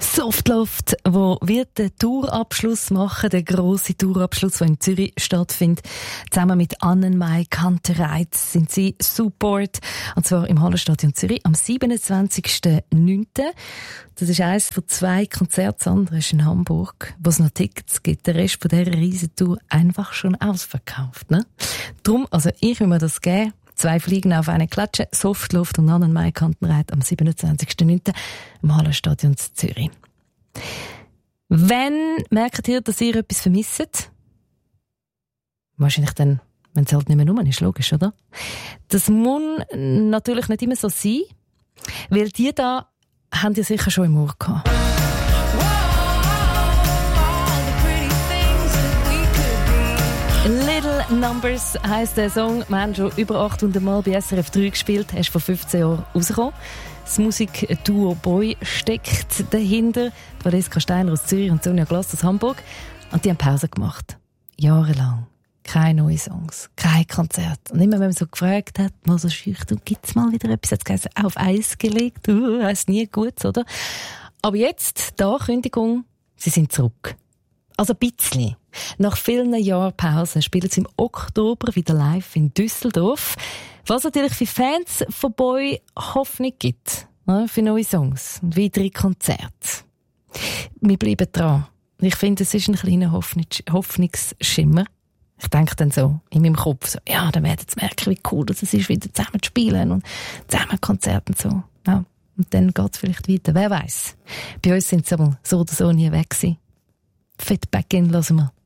Softloft, wo wird den Tourabschluss machen, der grosse Tourabschluss, der in Zürich stattfindet. Zusammen mit Annenmai Kantereit sind sie Support, und zwar im Hallenstadion Zürich am 27.09. Das ist eines von 2 Konzerten, das andere ist in Hamburg, wo es noch Tickets gibt. Der Rest von dieser Riesentour einfach schon ausverkauft, ne? Drum, also ich will mir das geben. 2 Fliegen auf eine Klatsche, Softloft und Annenmai Kantereit am 27.09. im Hallenstadion Zürich. Wenn merkt ihr, dass ihr etwas vermisst? Wahrscheinlich dann, wenn es halt nicht mehr rum ist, logisch, oder? Das muss natürlich nicht immer so sein, weil die da haben ja sicher schon im Ohr gehabt. Little Numbers heisst der Song. Wir haben schon über 800 Mal bei SRF 3 gespielt. Er ist vor 15 Jahren rausgekommen. Das Musikduo Boy steckt dahinter. Valeska Steiner aus Zürich und Sonja Glass aus Hamburg. Und die haben Pause gemacht. Jahrelang. Keine neuen Songs, kein Konzert. Und immer wenn man so gefragt hat, mal so schüchtern, gibt's mal wieder etwas? Hat es auf Eis gelegt? Heisst nie gut, oder? Aber jetzt, da Kündigung, sie sind zurück. Also ein bisschen. Nach vielen Jahren Pause spielen sie im Oktober wieder live in Düsseldorf. Was natürlich für Fans von Boy Hoffnung gibt, für neue Songs und weitere Konzerte. Wir bleiben dran. Ich finde, es ist ein kleiner Hoffnungsschimmer. Ich denke dann so in meinem Kopf, so, ja, dann werden sie merken, wie cool das ist, wieder zusammen zu spielen und zusammen Konzerte und so. Ja, und dann geht es vielleicht weiter. Wer weiß? Bei uns sind sie aber so oder so nie weg gewesen. Fit Back In lassen wir.